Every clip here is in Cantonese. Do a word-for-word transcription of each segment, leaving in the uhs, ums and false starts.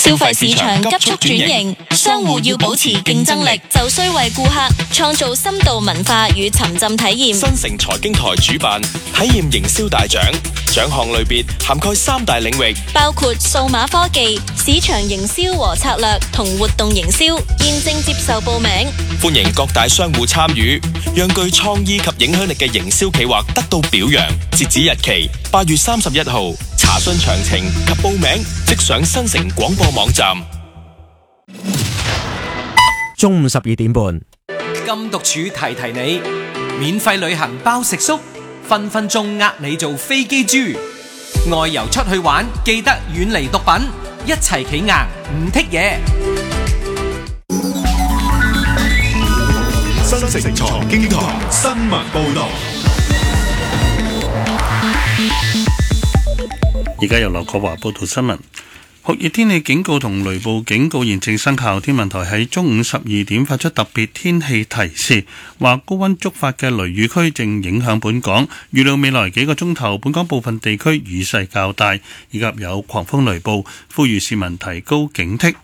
消費市場急速轉型，商戶要保持競爭力，就需為顧客創造深度文化與沉浸體驗。 新城財經台主辦體驗營銷大獎，獎項類別涵蓋三大領域， 包括數碼科技、市場營銷和策略同活動營銷，現正接受報名。 歡迎各大商戶參與，讓具創意及影響力嘅營銷企劃得到表揚。截止日期八月三十一號，查詢詳情及報名即上新城廣播網站。 中午十二點半， 禁毒處提提你，免費旅行包食宿，分分鐘呃你做飛機豬。外遊出去玩，記得遠離毒品，一齊企硬唔剔嘢。 新城財經台新聞報道。 而家由劉國華報道新聞。酷熱天氣警告同雷暴警告現正生效，天文台喺中午十二點發出特別天氣提示，話高溫觸發嘅雷雨區正影響本港，預料未來幾個鐘頭本港部分地區雨勢較大，以及有狂風雷暴，呼籲市民提高警惕。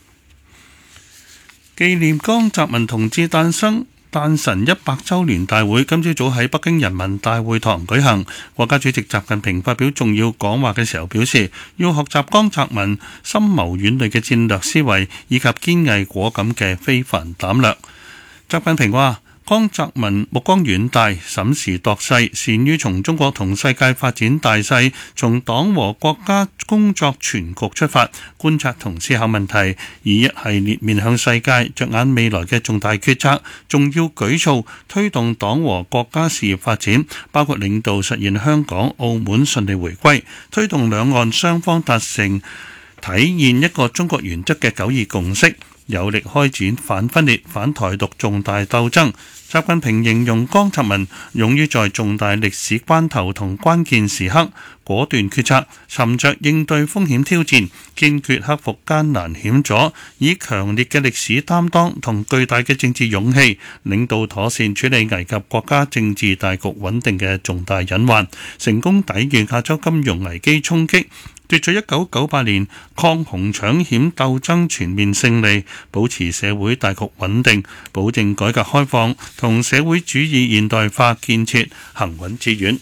紀念江澤民同志誕生誕辰一百週年大會今朝早喺北京人民大會堂舉行，國家主席習近平發表重要講話嘅時候表示，要學習江澤民深謀遠慮嘅戰略思維以及堅毅果敢嘅非凡膽略。習近平話，江澤民目光遠大，審時度勢，善於從中國同世界發展大勢，從黨和國家工作全局出發，觀察同思考問題，以一系列面向世界、着眼未來嘅重大決策、重要舉措，推動黨和國家事業發展，包括領導實現香港、澳門順利回歸，推動兩岸雙方達成體現一個中國原則嘅九二共識，有力開展反分裂、反台獨重大鬥爭。習近平形容江澤民勇於在重大歷史關頭同關鍵時刻果斷決策，沉着應對風險挑戰，堅決克服艱難險阻，以強烈嘅歷史擔當同巨大嘅政治勇氣，領導妥善處理危及國家政治大局穩定嘅重大隱患，成功抵禦亞洲金融危機衝擊，奪取一九九八年抗洪搶險鬥爭全面勝利，保持社會大局穩定，保證改革開放同社會主義現代化建設行穩致遠。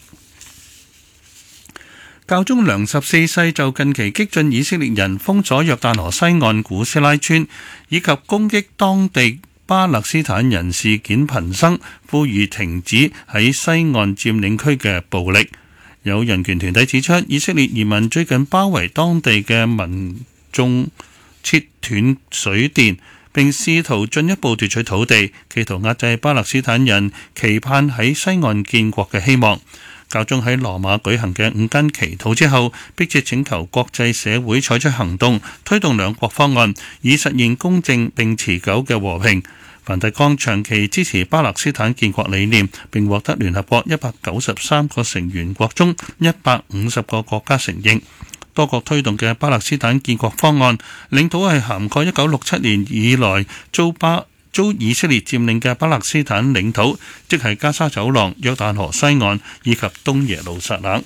教宗良十四世就近期激進以色列人封鎖約旦河西岸古斯拉村以及攻擊當地巴勒斯坦人事件頻生，呼籲停止喺西岸佔領區嘅暴力。有人權團體指出，以色列移民最近包圍當地嘅民眾，切斷水電，並試圖進一步奪取土地，企圖壓制巴勒斯坦人期盼喺西岸建國嘅希望。教宗喺羅馬舉行嘅午間祈禱之後，迫切請求國際社會採取行動，推動兩國方案，以實現公正並持久嘅和平。梵蒂岡長期支持巴勒斯坦建國理念，並獲得聯合國一百九十三個成員國中一百五十個國家承認。多國推動嘅巴勒斯坦建國方案，領土係涵蓋一九六七年以來遭巴遭以色列佔領嘅巴勒斯坦領土，即係加沙走廊、約旦河西岸以及東耶路撒冷。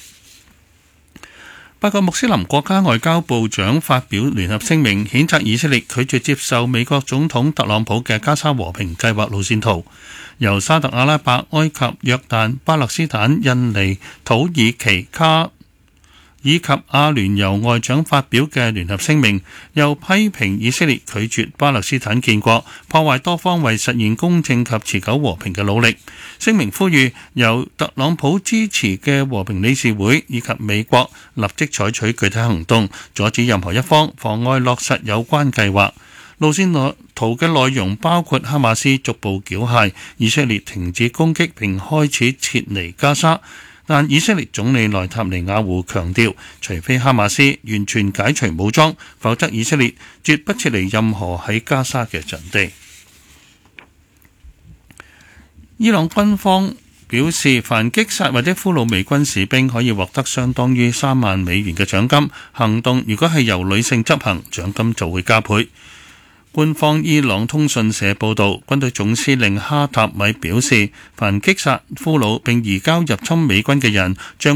八個穆斯林國家外交部長發表聯合聲明，譴責以色列拒絕接受美國總統特朗普嘅加沙和平計劃路線圖。由沙特阿拉伯、埃及、約旦、巴勒斯坦、印尼、土耳其、卡以及阿聯酋外長發表嘅聯合聲明，又批評以色列拒絕巴勒斯坦建國，破壞多方為實現公正及持久和平嘅努力。聲明呼籲由特朗普支持嘅和平理事會以及美國立即採取具體行動，阻止任何一方妨礙落實有關計劃。路線圖嘅內容包括哈馬斯逐步繳械，以色列停止攻擊並開始撤離加沙。但以色列總理內塔尼亞胡強調，除非哈馬斯完全解除武裝，否則以色列絕不撤離任何喺加沙嘅陣地。伊朗軍方表示，凡擊殺或者俘虜美軍士兵，可以獲得相當於三萬美元嘅獎金。行動如果係由女性執行，獎金就會加倍。官方伊朗通訊社報導，軍隊總司令哈塔米表示，凡擊殺俘虜並移交入侵美軍嘅人將